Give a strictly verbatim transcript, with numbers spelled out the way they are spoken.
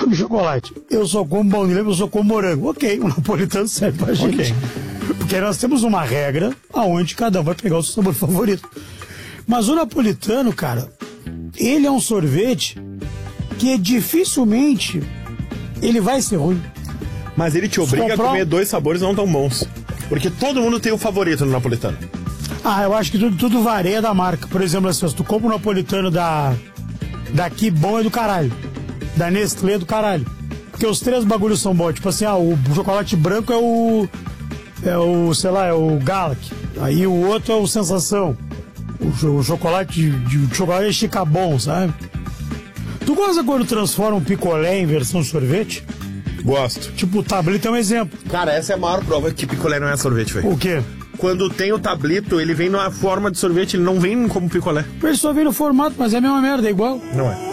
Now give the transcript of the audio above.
come chocolate. Eu só como baunilha, eu só como morango. Ok, o napolitano serve pra gente. Okay. Porque nós temos uma regra aonde cada um vai pegar o seu sabor favorito. Mas o napolitano, cara, ele é um sorvete que dificilmente ele vai ser ruim. Mas ele te obriga comprar... a comer dois sabores não tão bons. Porque todo mundo tem o favorito no napolitano. Ah, eu acho que tudo, tudo varia da marca. Por exemplo, assim, se tu compra um napolitano da... daqui, bom é do caralho. Da Nestlé é do caralho. Porque os três bagulhos são bons. Tipo assim, ah, o chocolate branco é o... é o, sei lá, é o Galac. Aí o outro é o Sensação. O, o chocolate de, de chocolate é Chicabon, sabe? Tu gosta quando transforma um picolé em versão sorvete? Gosto. Tipo, o tablito é um exemplo. Cara, essa é a maior prova que picolé não é sorvete, velho. O quê? Quando tem o tablito, ele vem na forma de sorvete, ele não vem como picolé. Ele só vem no formato, mas é a mesma merda, é igual. Não é.